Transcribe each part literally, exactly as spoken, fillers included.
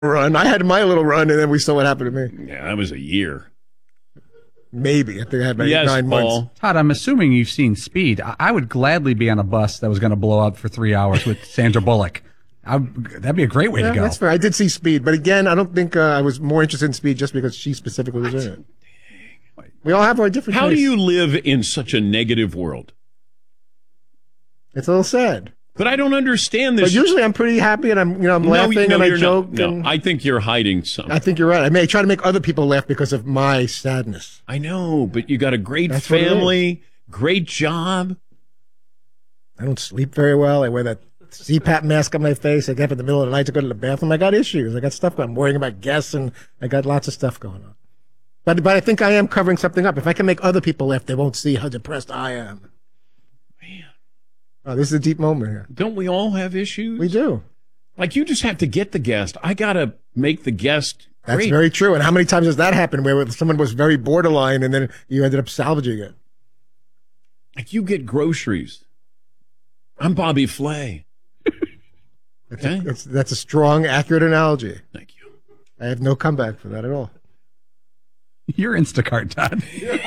run. I had my little run, and then we saw what happened to me. Yeah, that was a year. Maybe. I think I had about yes, eight, nine Paul. months. Todd, I'm assuming you've seen Speed. I, I would gladly be on a bus that was going to blow up for three hours with Sandra Bullock. I, that'd be a great way Yeah, to go. that's fair. I did see Speed, but again, I don't think uh, I was more interested in Speed just because she specifically was in it. We all have our different How tastes. do you live in such a negative world? It's a little sad. But I don't understand this. But usually I'm pretty happy and I'm, you know, I'm no, laughing no, and I you're joke. Not. No, and I think you're hiding something. I think you're right. I may try to make other people laugh because of my sadness. I know, but you got a great That's what it family, great job. I don't sleep very well. I wear that C PAP mask on my face. I get up in the middle of the night to go to the bathroom. I got issues. I got stuff going. I'm worrying about guests and I got lots of stuff going on. But but I think I am covering something up. If I can make other people laugh, they won't see how depressed I am. Man. Oh, this is a deep moment here. Don't we all have issues? We do. Like, you just have to get the guest. I got to make the guest That's great. very true. And how many times has that happened where someone was very borderline and then you ended up salvaging it? Like, you get groceries. I'm Bobby Flay. That's, Okay? a, that's, that's a strong, accurate analogy. Thank you. I have no comeback for that at all. You're Instacart, Todd.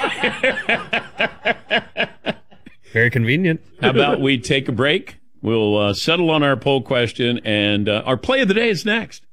Very convenient. How about we take a break? We'll uh, settle on our poll question, and uh, our play of the day is next.